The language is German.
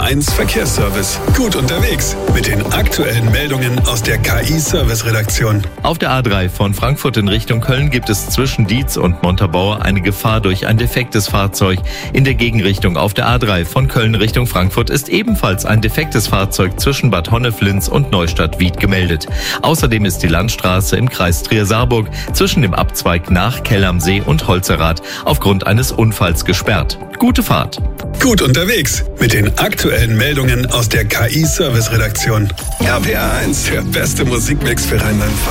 RPR1 Verkehrsservice. Gut unterwegs mit den aktuellen Meldungen aus der KI-Service-Redaktion. Auf der A3 von Frankfurt in Richtung Köln gibt es zwischen Dietz und Montabaur eine Gefahr durch ein defektes Fahrzeug. In der Gegenrichtung auf der A3 von Köln Richtung Frankfurt ist ebenfalls ein defektes Fahrzeug zwischen Bad Honneflins und Neustadt-Wied gemeldet. Außerdem ist die Landstraße im Kreis Trier-Saarburg zwischen dem Abzweig nach Kell am See und Holzerath aufgrund eines Unfalls gesperrt. Gute Fahrt. Gut unterwegs mit den aktuellen Meldungen aus der KI-Service-Redaktion. RPR1, der beste Musikmix für Rheinland-Pfalz.